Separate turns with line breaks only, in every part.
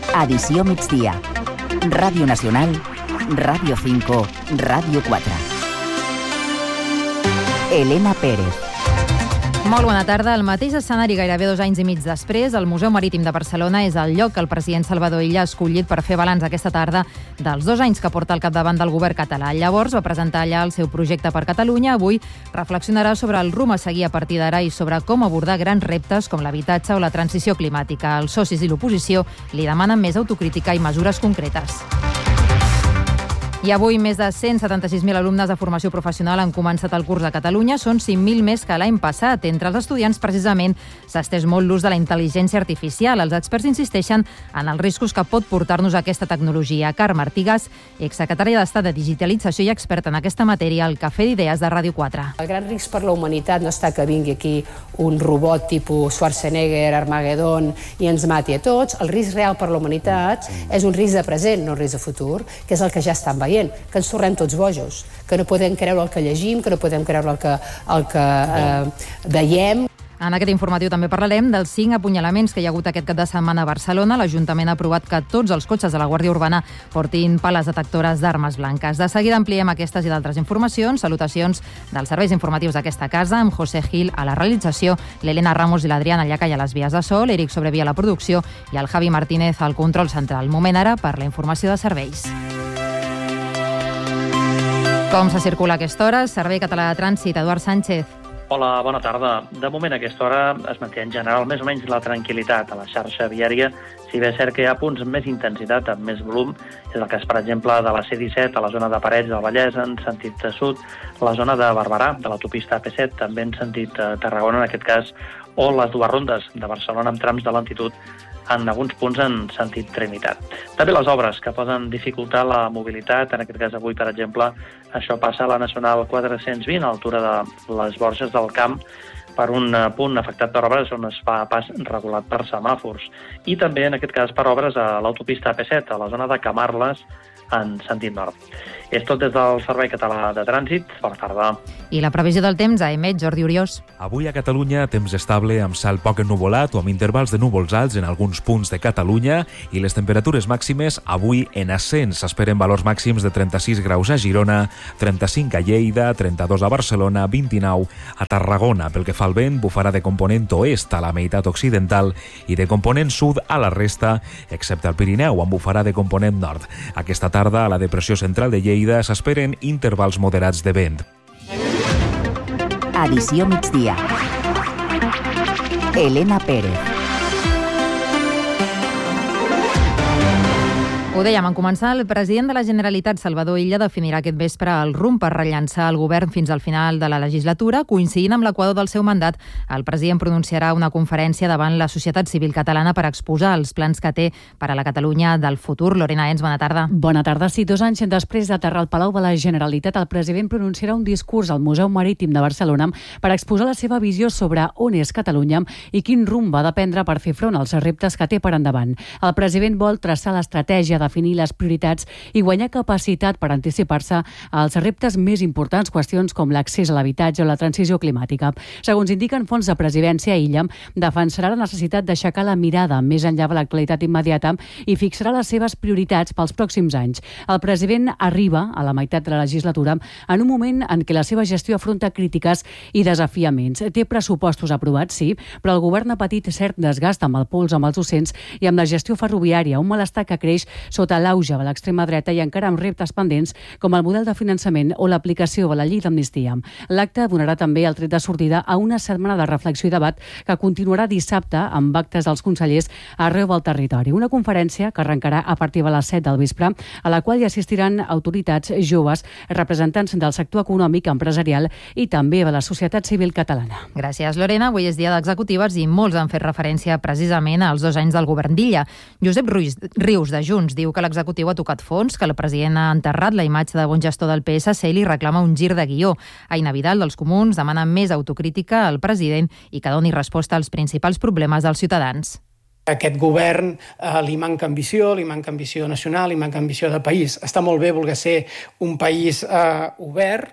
Edició migdia. Ràdio Nacional, Ràdio 5, Ràdio 4. Elena Pérez.
Molt bona tarda. El mateix escenari gairebé 2 anys i mig després, el Museu Marítim de Barcelona és el lloc que el president Salvador Illa ha escollit per fer balanç aquesta tarda dels 2 anys que porta al capdavant del govern català. Llavors va presentar allà el seu projecte per Catalunya. Avui reflexionarà sobre el rumb a seguir a partir d'ara i sobre com abordar grans reptes com l'habitatge o la transició climàtica. Els socis i l'oposició li demanen més autocrítica i mesures concretes. I avui més de 176.000 alumnes de formació professional han començat el curs a Catalunya. Són 5.000 més que l'any passat. Entre els estudiants, precisament, s'ha estès molt l'ús de la intel·ligència artificial. Els experts insisteixen en els riscos que pot portar-nos aquesta tecnologia. Carme Artigas, exsecretària d'Estat de Digitalització i experta en aquesta matèria al Cafè d'Idees de Ràdio 4.
El gran risc per la humanitat no està que vingui aquí un robot tipus Schwarzenegger, Armageddon i ens mati a tots. El risc real per la humanitat és un risc de present, no un risc de futur, que és el que ja estan veient, que ens tornem tots bojos, que no podem creure el que llegim, que no podem creure el que veiem.
En aquest informatiu també parlarem dels 5 apunyalaments que hi ha hagut aquest cap de setmana a Barcelona. L'Ajuntament ha aprovat que tots els cotxes de la Guàrdia Urbana portin pales detectores d'armes blanques. De seguida ampliem aquestes i d'altres informacions. Salutacions dels serveis informatius d'aquesta casa, amb José Gil a la realització, l'Helena Ramos i l'Adriana Llacai a les vies de so, l'Eric Sobrevia a la producció i el Javi Martínez al control central. Moment ara per la informació de serveis. Com se circula a aquesta hora? Servei Català de Trànsit, Eduard Sánchez.
Hola, bona tarda. De moment a aquesta hora es manté en general més o menys la tranquil·litat a la xarxa viària, si bé és cert que hi ha punts amb més intensitat, amb més volum. És el cas, per exemple, de la C-17 a la zona de Parets del Vallès, en sentit de sud, la zona de Barberà, de l'autopista AP7, també en sentit Tarragona, en aquest cas, o les dues rondes de Barcelona amb trams de lentitud en alguns punts en sentit Trinitat. També les obres que poden dificultar la mobilitat, en aquest cas avui, per exemple, això passa a la Nacional 420, a l'altura de les Borges del Camp, per un punt afectat per obres on es fa pas regulat per semàfors. I també, en aquest cas, per obres a l'autopista AP7, a la zona de Camarles, en sentit nord. És tot des del Servei Català de Trànsit. Bona tarda.
I la previsió del temps a EMET, Jordi Oriós.
Avui a Catalunya, temps estable amb cel poc ennuvolat o amb intervals de núvols alts en alguns punts de Catalunya i les temperatures màximes avui en ascens. S'esperen valors màxims de 36 graus a Girona, 35 a Lleida, 32 a Barcelona, 29 a Tarragona. Pel que fa al vent, bufarà de component oest a la meitat occidental i de component sud a la resta, excepte al Pirineu, on bufarà de component nord. Aquesta tarda, a la depressió central de Lleida, s'esperen intervals moderats de vent.
Edició migdia. Elena Pérez.
Ho dèiem, en començar, el president de la Generalitat, Salvador Illa, definirà aquest vespre el rumb per rellançar el govern fins al final de la legislatura. Coincidint amb l'equador del seu mandat, el president pronunciarà una conferència davant la societat civil catalana per exposar els plans que té per a la Catalunya del futur. Lorena Ens, bona tarda.
Bona tarda. Sí, 2 anys després d'aterrar al Palau de la Generalitat, el president pronunciarà un discurs al Museu Marítim de Barcelona per exposar la seva visió sobre on és Catalunya i quin rumb va de prendre per fer front als reptes que té per endavant. El president vol traçar l'estratègia, definir les prioritats i guanyar capacitat per anticipar-se als reptes més importants, qüestions com l'accés a l'habitatge o la transició climàtica. Segons indiquen fonts de presidència, Illa defensarà la necessitat d'aixecar la mirada més enllà de l'actualitat immediata i fixarà les seves prioritats pels pròxims anys. El president arriba a la meitat de la legislatura en un moment en què la seva gestió afronta crítiques i desafiaments. Té pressupostos aprovats, sí, però el govern ha patit cert desgast amb el pols amb els docents i amb la gestió ferroviària, un malestar que creix sota l'auge de l'extrema dreta i encara amb reptes pendents com el model de finançament o l'aplicació de la llei d'amnistia. L'acte donarà també el tret de sortida a una setmana de reflexió i debat que continuarà dissabte amb actes dels consellers arreu del territori. Una conferència que arrencarà a partir de les 7 del vespre, a la qual hi assistiran autoritats joves, representants del sector econòmic, empresarial i també de la societat civil catalana.
Gràcies, Lorena. Avui és dia d'executives i molts han fet referència precisament als 2 anys del govern d'Illa. Josep Rius, de Junts, diu que l'executiu ha tocat fons, que el president ha enterrat la imatge de bon gestor del PSC i li reclama un gir de guió. Aina Vidal, dels Comuns, demana més autocrítica al president i que doni resposta als principals problemes dels ciutadans.
Aquest govern li manca ambició nacional, li manca ambició de país. Està molt bé voler ser un país obert,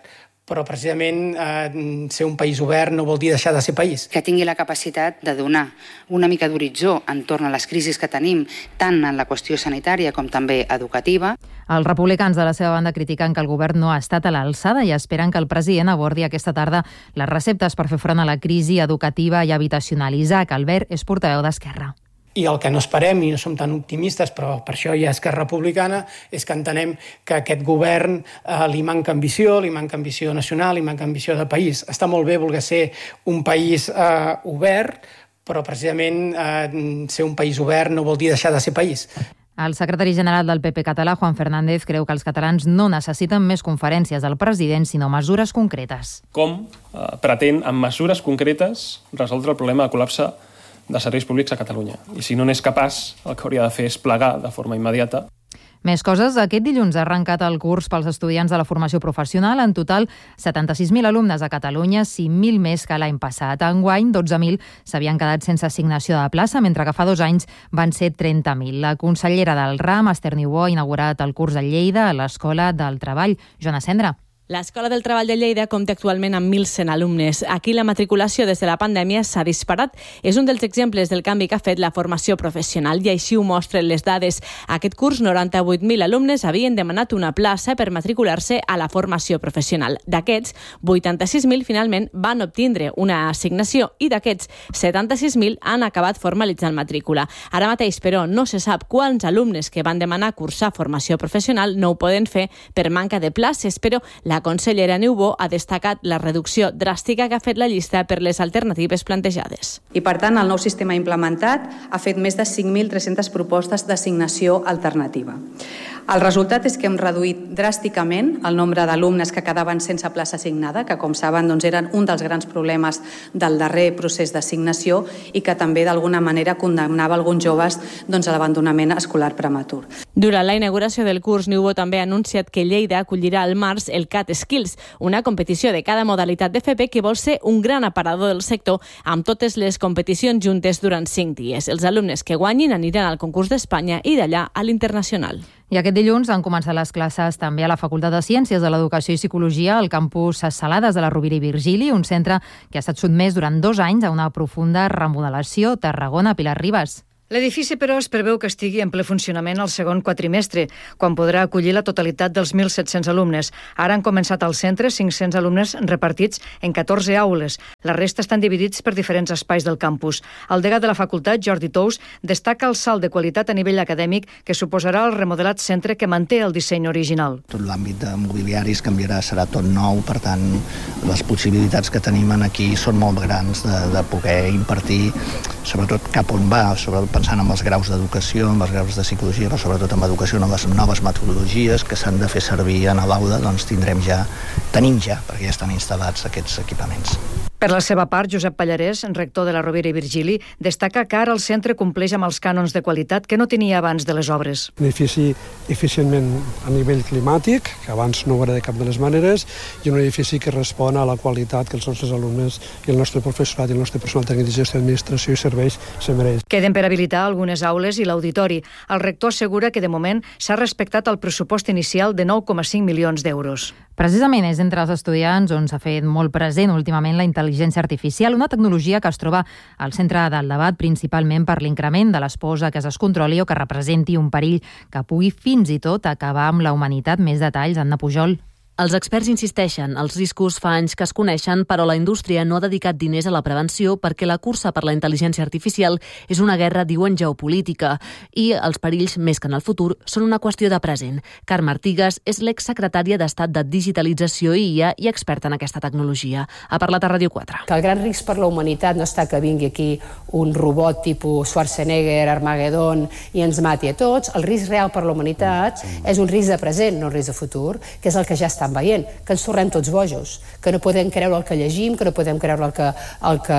però precisament ser un país obert no vol dir deixar de ser país.
Que tingui la capacitat de donar una mica d'horitzó entorn a les crisis que tenim, tant en la qüestió sanitària com també educativa.
Els republicans de la seva banda critiquen que el govern no ha estat a l'alçada i esperen que el president abordi aquesta tarda les receptes per fer front a la crisi educativa i habitacional. Isaac Albert és portaveu d'Esquerra.
I el que no esperem, i no som tan optimistes, però per això hi ha Esquerra Republicana, és que entenem que aquest govern li manca ambició nacional, li manca ambició de país. Està molt bé voler ser un país obert, però precisament ser un país obert no vol dir deixar de ser país.
El secretari general del PP català, Juan Fernández, creu que els catalans no necessiten més conferències del president, sinó mesures concretes.
Com pretén, amb mesures concretes, resoldre el problema de col·lapse de serveis públics a Catalunya? I si no n'és capaç, el que hauria de fer és plegar de forma immediata.
Més coses. Aquest dilluns ha arrencat el curs pels estudiants de la formació professional. En total, 76.000 alumnes a Catalunya, 5.000 més que l'any passat. Enguany, 12.000 s'havien quedat sense assignació de plaça, mentre que fa 2 anys van ser 30.000. La consellera del RAM, Esther Niubó, ha inaugurat el curs a Lleida, a l'Escola del Treball. Joana Cendra.
L'Escola del Treball de Lleida compta actualment amb 1.100 alumnes. Aquí la matriculació des de la pandèmia s'ha disparat. És un dels exemples del canvi que ha fet la formació professional i així ho mostren les dades. Aquest curs, 98.000 alumnes havien demanat una plaça per matricular-se a la formació professional. D'aquests, 86.000 finalment van obtindre una assignació i d'aquests, 76.000 han acabat formalitzant matrícula. Ara mateix, però, no se sap quants alumnes que van demanar cursar formació professional no ho poden fer per manca de places, però la consellera Niubó ha destacat la reducció dràstica que ha fet la llista per les alternatives plantejades.
I, per tant, el nou sistema implementat ha fet més de 5.300 propostes d'assignació alternativa. El resultat és que hem reduït dràsticament el nombre d'alumnes que quedaven sense plaça assignada, que, com saben, eren un dels grans problemes del darrer procés d'assignació i que també, d'alguna manera, condemnava alguns joves a l'abandonament escolar prematur.
Durant la inauguració del curs, Niubó també ha anunciat que Lleida acollirà al març el CAT Skills, una competició de cada modalitat d'FP que vol ser un gran aparador del sector amb totes les competicions juntes durant 5 dies. Els alumnes que guanyin aniran al concurs d'Espanya i d'allà a l'internacional.
I aquest dilluns han començat les classes també a la Facultat de Ciències de l'Educació i Psicologia al campus Ses Salades de la Rovira i Virgili, un centre que ha estat sotmès durant 2 anys a una profunda remodelació. Tarragona, Pilar Ribas.
L'edifici, però, es preveu que estigui en ple funcionament al segon quatrimestre, quan podrà acollir la totalitat dels 1.700 alumnes. Ara han començat al centre 500 alumnes repartits en 14 aules. La resta estan dividits per diferents espais del campus. El degà de la facultat, Jordi Tous, destaca el salt de qualitat a nivell acadèmic que suposarà el remodelat centre que manté el disseny original.
Tot l'àmbit de mobiliaris canviarà, serà tot nou, per tant, les possibilitats que tenim aquí són molt grans de poder impartir, sobretot cap on va, sobretot pensant en els graus d'educació, en els graus de psicologia, però sobretot en educació, en les noves metodologies que s'han de fer servir en l'aula, doncs tenim ja, perquè ja estan instal·lats aquests equipaments.
Per la seva part, Josep Pallarès, rector de la Rovira i Virgili, destaca que ara el centre compleix amb els cànons de qualitat que no tenia abans de les obres.
Un edifici eficientment a nivell climàtic, que abans no ho era de cap de les maneres, i un edifici que respon a la qualitat que els nostres alumnes i el nostre professorat i el nostre personal tècnic de gestió, administració i serveis se mereix.
Queden per habilitar algunes aules i l'auditori. El rector assegura que de moment s'ha respectat el pressupost inicial de 9,5 milions d'euros.
Precisament és entre els estudiants on s'ha fet molt present últimament la intel·ligència artificial, una tecnologia que es troba al centre del debat principalment per l'increment de l'esposa que es descontroli o que representi un perill que pugui fins i tot acabar amb la humanitat. Més detalls, Anna Pujol.
Els experts insisteixen, els riscos fa anys que es coneixen, però la indústria no ha dedicat diners a la prevenció perquè la cursa per la intel·ligència artificial és una guerra, diuen, geopolítica, i els perills, més que en el futur, són una qüestió de present. Carme Artigas és l'exsecretària d'Estat de Digitalització i IA i experta en aquesta tecnologia. Ha parlat a Ràdio 4.
Que el gran risc per la humanitat no està que vingui aquí un robot tipus Schwarzenegger, Armageddon i ens mati a tots. El risc real per la humanitat és un risc de present, no un risc de futur, que és el que ja està veient, que ens tornem tots bojos, que no podem creure el que llegim, que no podem creure el que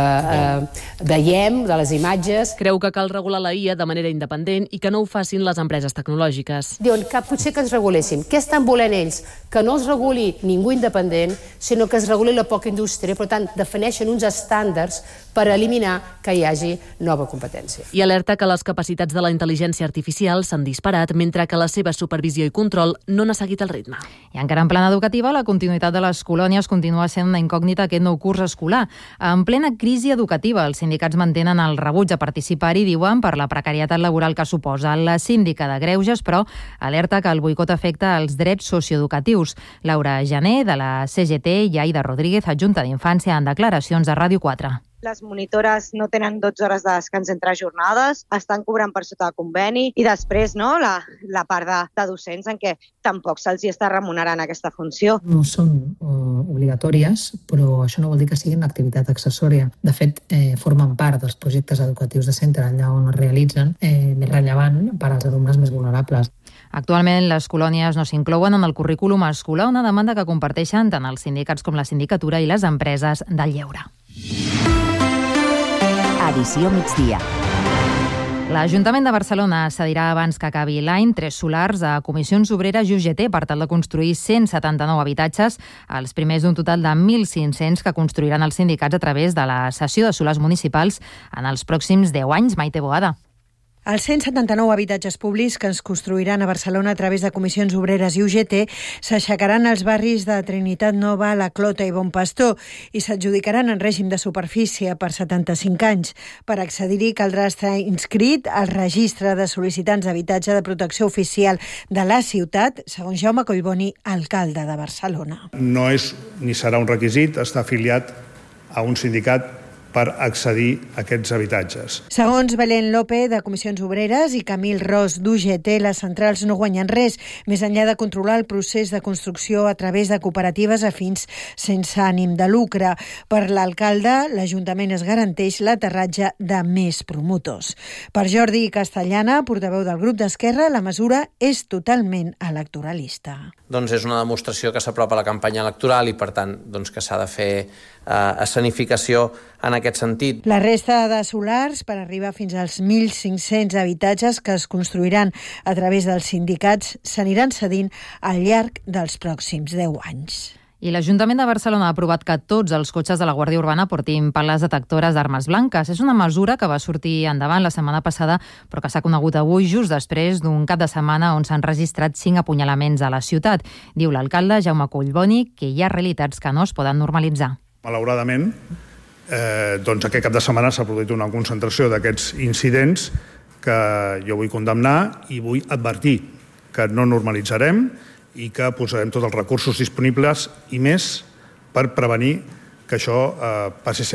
veiem de les imatges.
Creu que cal regular la IA de manera independent i que no ho facin les empreses tecnològiques.
Diuen que potser que ens reguléssim. Què estan volent ells? Que no els reguli ningú independent, sinó que es reguli la poca indústria. Per tant, defineixen uns estàndards per eliminar que hi hagi nova competència.
I alerta que les capacitats de la intel·ligència artificial s'han disparat, mentre que la seva supervisió i control no n'ha seguit el ritme.
I encara en plana educativa, la continuïtat de les colònies continua sent una incògnita aquest nou curs escolar. En plena crisi educativa, els sindicats mantenen el rebuig a participar-hi, diuen, per la precarietat laboral que suposa. La síndica de Greuges, però, alerta que el boicot afecta els drets socioeducatius. Laura Jané, de la CGT, i Aida Rodríguez, adjunta d'Infància, en declaracions a Ràdio 4.
Les monitores no tenen 12 hores de descans entre jornades, estan cobrant per sota de conveni i després la part de docents en què tampoc se'ls està remunerant aquesta funció.
No són obligatòries, però això no vol dir que siguin una activitat accessòria. De fet, formen part dels projectes educatius de centre allà on es realitzen, més rellevant per als alumnes més vulnerables.
Actualment, les colònies no s'inclouen en el currículum escolar, una demanda que comparteixen tant els sindicats com la sindicatura i les empreses del lleure.
Edició migdia.
L'Ajuntament de Barcelona cedirà abans que acabi l'any 3 solars a Comissions Obreres i UGT per tal de construir 179 habitatges, els primers d'un total de 1.500 que construiran els sindicats a través de la cessió de solars municipals en els pròxims 10 anys. Maite Boada.
Els 179 habitatges públics que es construiran a Barcelona a través de Comissions Obreres i UGT s'aixecaran als barris de Trinitat Nova, La Clota i Bon Pastor i s'adjudicaran en règim de superfície per 75 anys. Per accedir-hi caldrà estar inscrit al registre de sol·licitants d'habitatge de protecció oficial de la ciutat, segons Jaume Collboni, alcalde de Barcelona.
No és ni serà un requisit estar afiliat a un sindicat per accedir a aquests habitatges.
Segons Belén López, de Comissions Obreres, i Camil Ros, d'UGT, les centrals no guanyen res, més enllà de controlar el procés de construcció a través de cooperatives afins sense ànim de lucre. Per l'alcalde, l'Ajuntament es garanteix l'aterratge de més promotors. Per Jordi Castellana, portaveu del grup d'Esquerra, la mesura és totalment electoralista.
Doncs és una demostració que s'apropa a la campanya electoral i, per tant, doncs que s'ha de fer escenificació en aquest sentit.
La resta de solars, per arribar fins als 1.500 habitatges que es construiran a través dels sindicats, s'aniran cedint al llarg dels pròxims 10 anys.
I l'Ajuntament de Barcelona ha aprovat que tots els cotxes de la Guàrdia Urbana portin pales detectores d'armes blanques. És una mesura que va sortir endavant la setmana passada, però que s'ha conegut avui just després d'un cap de setmana on s'han registrat 5 apunyalaments a la ciutat. Diu l'alcalde Jaume Collboni que hi ha realitats que no es poden normalitzar.
Malauradament, doncs aquest cap de setmana s'ha produït una concentració d'aquests incidents que jo vull condemnar i vull advertir que no normalitzarem i que posarem tots els recursos disponibles i més per prevenir que això passi a ser